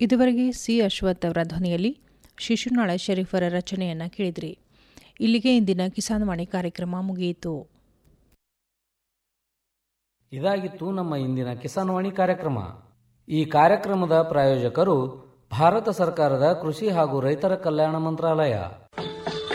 ಇದುವರೆಗೆ ಸಿ ಅಶ್ವಥ್ ಅವರ ಧ್ವನಿಯಲ್ಲಿ ಶಿಶುನಾಳ ಶರೀಫರ ರಚನೆಯನ್ನು ಕೇಳಿದ್ರಿ. ಇಲ್ಲಿಗೆ ಇಂದಿನ ಕಿಸಾನ್ ವಾಣಿ ಕಾರ್ಯಕ್ರಮ ಮುಗಿಯಿತು. ಇದಾಗಿತ್ತು ನಮ್ಮ ಇಂದಿನ ಕಿಸಾನ್ ವಾಣಿ ಕಾರ್ಯಕ್ರಮ. ಈ ಕಾರ್ಯಕ್ರಮದ ಪ್ರಾಯೋಜಕರು ಭಾರತ ಸರ್ಕಾರದ ಕೃಷಿ ಹಾಗೂ ರೈತರ ಕಲ್ಯಾಣ ಮಂತ್ರಾಲಯ.